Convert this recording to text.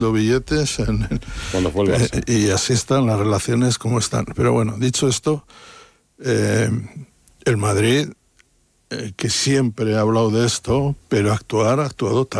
billetes cuando fue el Barça. Y así están las relaciones como están. Pero bueno, dicho esto, el Madrid, que siempre ha hablado de esto, pero actuar ha actuado tarde.